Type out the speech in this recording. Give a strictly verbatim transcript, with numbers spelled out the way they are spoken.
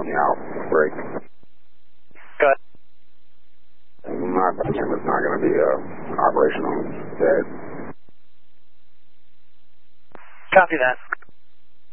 me out. Break. Good. My camera's not going to be uh, operational. Dead. Copy that.